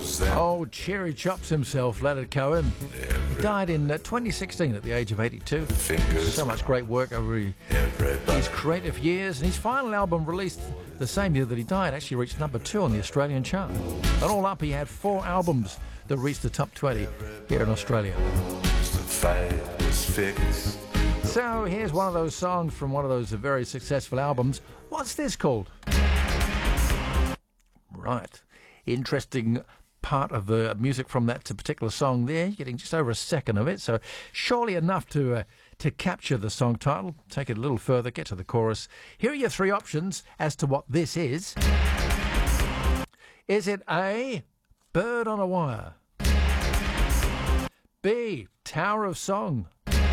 Oh, Cherry Chops himself, Leonard Cohen. He died in 2016 at the age of 82. So much great work over his creative years, and his final album, released the same year that he died, actually reached number 2 on the Australian chart. And all up, he had 4 albums that reached the top 20 here in Australia. So here's one of those songs from one of those very successful albums. What's this called? Right. Interesting part of the music from that particular song there. You're getting just over a second of it, so surely enough to capture the song title. Take it a little further, get to the chorus. Here are your 3 options as to what this is. Is it A, Bird on a Wire? B, Tower of Song?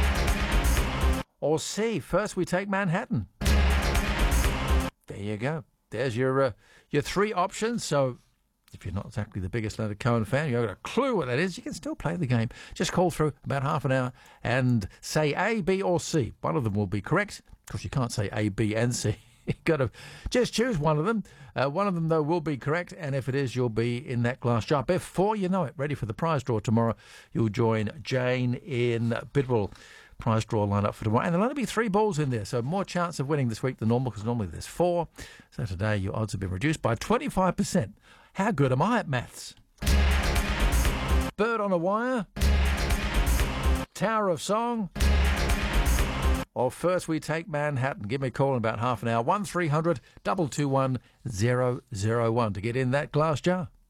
Or C, First We Take Manhattan? There you go. There's your 3 options. So if you're not exactly the biggest Leonard Cohen fan, you haven't got a clue what that is, you can still play the game. Just call through about half an hour and say A, B or C. One of them will be correct. Of course, you can't say A, B and C. You've got to just choose one of them. One of them, though, will be correct, and if it is, you'll be in that glass jar. Before you know it, ready for the prize draw tomorrow, you'll join Jane in Bidwell. Prize draw line up for tomorrow, and there'll only be 3 balls in there, so more chance of winning this week than normal, because normally there's 4. So today your odds have been reduced by 25%. How good am I at maths? Bird on a Wire, Tower of Song, or First We Take Manhattan? Give me a call in about half an hour. 1300 221 001 to get in that glass jar.